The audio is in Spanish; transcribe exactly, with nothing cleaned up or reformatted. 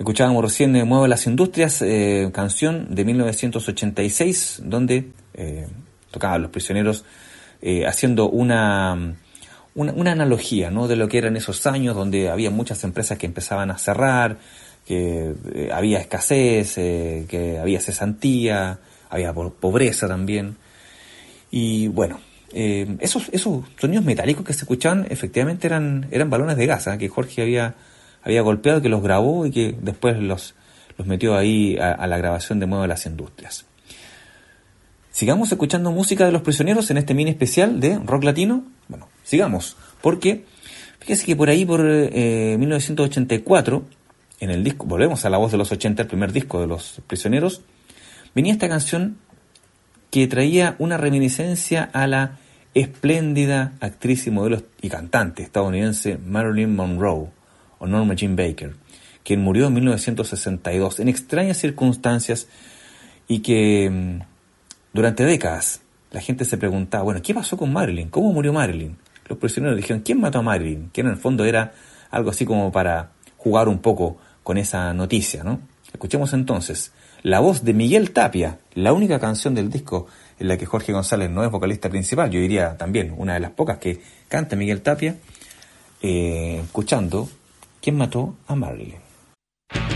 Escuchábamos recién eh, Mueve las Industrias, eh, canción de mil novecientos ochenta y seis, donde eh, tocaban Los Prisioneros, eh, haciendo una, una, una analogía, ¿no?, de lo que eran esos años donde había muchas empresas que empezaban a cerrar, que eh, había escasez, eh, que había cesantía, había po- pobreza también. Y bueno, eh, esos, esos sonidos metálicos que se escuchaban efectivamente eran, eran balones de gas, ¿eh?, que Jorge había, había golpeado, que los grabó y que después los, los metió ahí a, a la grabación de Mueve las Industrias. Sigamos escuchando música de Los Prisioneros en este mini especial de rock latino. Bueno, sigamos, porque fíjese que por ahí, por eh, mil novecientos ochenta y cuatro, en el disco, volvemos a La Voz de los ochenta, el primer disco de Los Prisioneros, venía esta canción que traía una reminiscencia a la espléndida actriz y modelo y cantante estadounidense Marilyn Monroe, o Norma Jean Baker, quien murió en mil novecientos sesenta y dos en extrañas circunstancias, y que mmm, durante décadas la gente se preguntaba, bueno, ¿qué pasó con Marilyn? ¿Cómo murió Marilyn? Los Prisioneros dijeron, ¿quién mató a Marilyn? Que en el fondo era algo así como para jugar un poco con esa noticia, ¿no? Escuchemos entonces la voz de Miguel Tapia, la única canción del disco en la que Jorge González no es vocalista principal, yo diría también una de las pocas que canta Miguel Tapia, eh, escuchando ¿Quién mató a Marilyn?